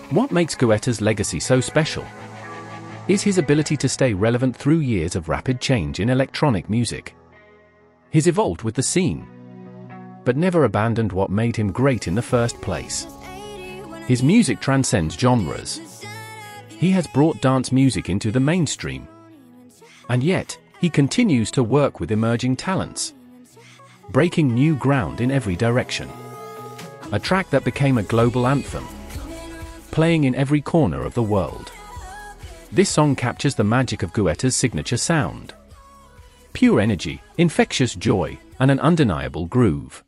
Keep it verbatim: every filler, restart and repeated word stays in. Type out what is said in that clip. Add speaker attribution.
Speaker 1: What makes Guetta's legacy so special is his ability to stay relevant through years of rapid change in electronic music. He's evolved with the scene, but never abandoned what made him great in the first place. His music transcends genres. He has brought dance music into the mainstream. And yet, he continues to work with emerging talents, breaking new ground in every direction. A track that became a global anthem, playing in every corner of the world. This song captures the magic of Guetta's signature sound. Pure energy, infectious joy, and an undeniable groove.